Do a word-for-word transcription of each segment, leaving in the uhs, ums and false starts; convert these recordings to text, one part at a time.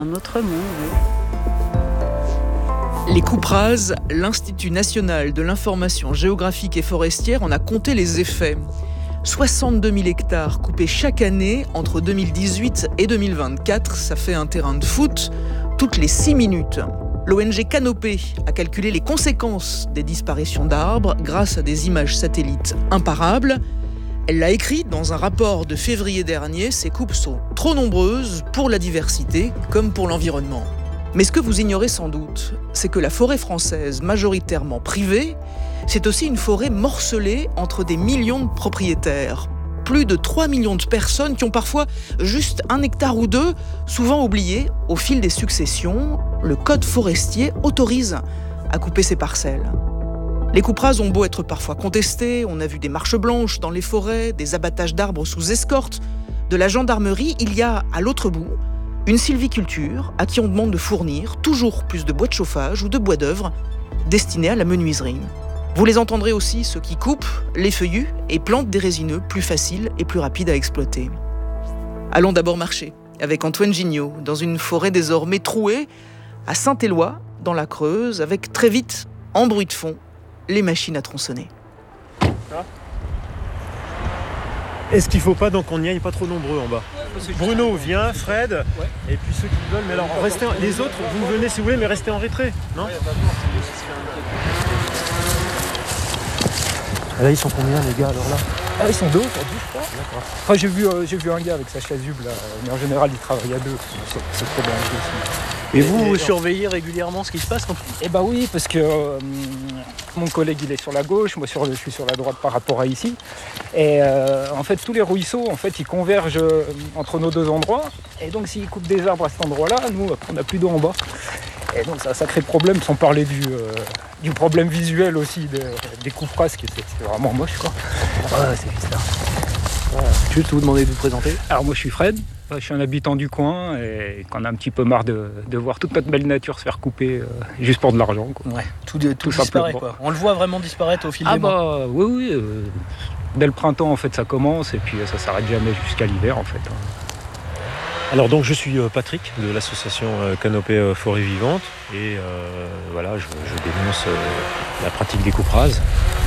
Un autre monde, oui. Les coupes rases, l'Institut national de l'information géographique et forestière en a compté les effets. soixante-deux mille hectares coupés chaque année entre deux mille dix-huit et deux mille vingt-quatre, ça fait un terrain de foot toutes les six minutes. L'O N G Canopée a calculé les conséquences des disparitions d'arbres grâce à des images satellites imparables. Elle l'a écrit dans un rapport de février dernier, ces coupes sont trop nombreuses pour la diversité comme pour l'environnement. Mais ce que vous ignorez sans doute, c'est que la forêt française, majoritairement privée, c'est aussi une forêt morcelée entre des millions de propriétaires. Plus de trois millions de personnes qui ont parfois juste un hectare ou deux, souvent oubliés au fil des successions. Le code forestier autorise à couper ces parcelles. Les coupes rases ont beau être parfois contestées, on a vu des marches blanches dans les forêts, des abattages d'arbres sous escorte, de la gendarmerie, il y a à l'autre bout une sylviculture à qui on demande de fournir toujours plus de bois de chauffage ou de bois d'œuvre destinés à la menuiserie. Vous les entendrez aussi, ceux qui coupent les feuillus et plantent des résineux plus faciles et plus rapides à exploiter. Allons d'abord marcher avec Antoine Gignot dans une forêt désormais trouée à Saint-Éloi, dans la Creuse, avec très vite, en bruit de fond, les machines à tronçonner. Est-ce qu'il ne faut pas donc qu'on n'y aille pas trop nombreux en bas? Bruno vient, Fred, ouais. Et puis ceux qui veulent, mais alors restez, les autres, vous venez si vous voulez, mais restez en retrait, non? Là, ils sont combien les gars alors là? Ah, ils sont deux aujourd'hui, je crois. D'accord. Enfin, j'ai vu, euh, j'ai vu un gars avec sa chasuble, là, mais en général, il travaille à deux. C'est, c'est trop bien aussi. Et vous, et, vous et, surveillez régulièrement ce qui se passe quand... Eh bah oui, parce que euh, mon collègue, il est sur la gauche, moi sur, je suis sur la droite par rapport à ici. Et euh, en fait, tous les ruisseaux, en fait, ils convergent euh, entre nos deux endroits. Et donc, s'ils coupent des arbres à cet endroit-là, nous, on n'a plus d'eau en bas. Et donc, c'est un sacré problème, sans parler du, euh, du problème visuel aussi de, des coupes rases, qui c'est, c'est vraiment moche, quoi. Ouais, c'est bizarre. Ouais. Juste vous demander de vous présenter. Alors, moi, je suis Fred. Je suis un habitant du coin et qu'on a un petit peu marre de, de voir toute notre belle nature se faire couper euh, juste pour de l'argent, quoi. Ouais, tout, tout, tout disparaît, quoi. On le voit vraiment disparaître au fil ah des bah, mois. Oui, oui. Euh, dès le printemps, en fait, ça commence et puis ça s'arrête jamais jusqu'à l'hiver, en fait. Alors donc je suis Patrick de l'association Canopée Forêt Vivante et euh, voilà, je, je dénonce euh, la pratique des coupes rases.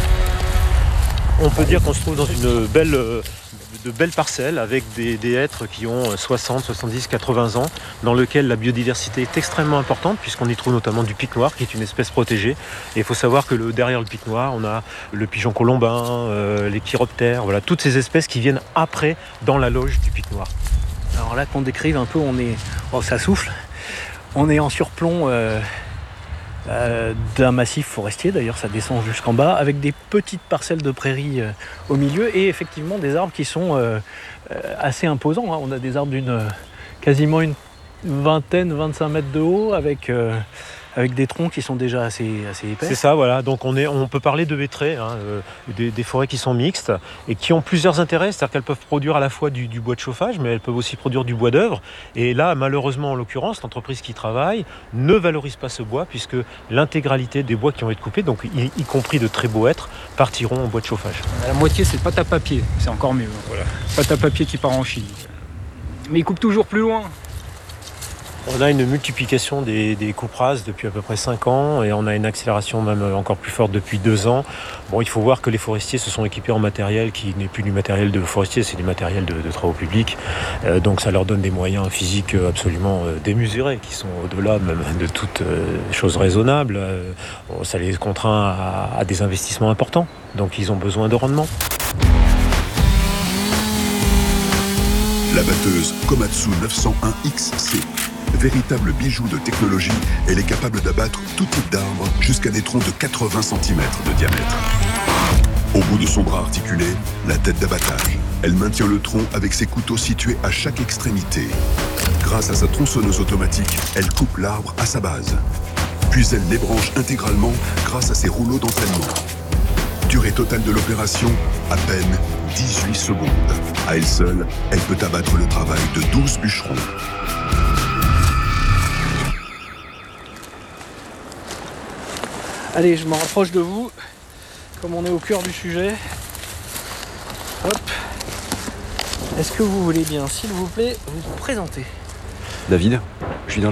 On peut dire qu'on se trouve dans une belle, de belles parcelles avec des, des hêtres qui ont soixante, soixante-dix, quatre-vingts ans, dans lequel la biodiversité est extrêmement importante puisqu'on y trouve notamment du pic noir qui est une espèce protégée. Et il faut savoir que le, derrière le pic noir, on a le pigeon colombin, euh, les chiroptères, voilà, toutes ces espèces qui viennent après dans la loge du pic noir. Alors là, qu'on décrive un peu, on est, oh, ça souffle, on est en surplomb euh, euh, d'un massif forestier, d'ailleurs ça descend jusqu'en bas, avec des petites parcelles de prairies euh, au milieu et effectivement des arbres qui sont euh, euh, assez imposants. Hein. On a des arbres d'une euh, quasiment une vingtaine, vingt-cinq mètres de haut avec... Euh, avec des troncs qui sont déjà assez, assez épais. C'est ça, voilà. Donc on, est, on peut parler de hêtraies, hein, euh, des, des forêts qui sont mixtes et qui ont plusieurs intérêts. C'est-à-dire qu'elles peuvent produire à la fois du, du bois de chauffage, mais elles peuvent aussi produire du bois d'œuvre. Et là, malheureusement, en l'occurrence, l'entreprise qui travaille ne valorise pas ce bois puisque l'intégralité des bois qui vont être coupés, donc y, y compris de très beaux hêtres, partiront en bois de chauffage. La moitié, c'est pâte à papier. C'est encore mieux. Voilà. Pâte à papier qui part en Chine. Mais ils coupent toujours plus loin. On a une multiplication des, des coupes rases depuis à peu près cinq ans et on a une accélération même encore plus forte depuis deux ans. Bon, il faut voir que les forestiers se sont équipés en matériel qui n'est plus du matériel de forestier, c'est du matériel de, de travaux publics. Euh, donc ça leur donne des moyens physiques absolument euh, démesurés qui sont au-delà même de toute euh, chose raisonnable. Euh, ça les contraint à, à des investissements importants. Donc ils ont besoin de rendement. La batteuse Komatsu neuf cent un X C. Véritable bijou de technologie, elle est capable d'abattre tout type d'arbre jusqu'à des troncs de quatre-vingts centimètres de diamètre. Au bout de son bras articulé, la tête d'abattage. Elle maintient le tronc avec ses couteaux situés à chaque extrémité. Grâce à sa tronçonneuse automatique, elle coupe l'arbre à sa base. Puis elle débranche intégralement grâce à ses rouleaux d'entraînement. Durée totale de l'opération, à peine dix-huit secondes. À elle seule, elle peut abattre le travail de douze bûcherons. Allez, je m'en rapproche de vous, comme on est au cœur du sujet. Hop. Est-ce que vous voulez bien, s'il vous plaît, vous présenter? David, je suis dans